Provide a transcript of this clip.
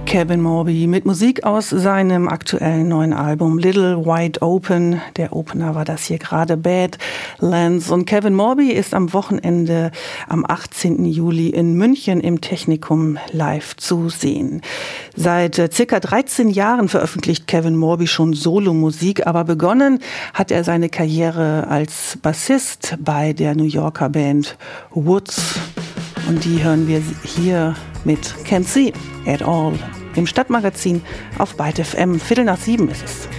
Kevin Morby mit Musik aus seinem aktuellen neuen Album Little Wide Open. Der Opener war das hier gerade, Badlands. Und Kevin Morby ist am Wochenende am 18. Juli in München im Technikum live zu sehen. Seit circa 13 Jahren veröffentlicht Kevin Morby schon Solomusik, aber begonnen hat er seine Karriere als Bassist bei der New Yorker Band Woods. Und die hören wir hier mit Can't See at All im Stadtmagazin auf Byte FM. 6:15 ist es.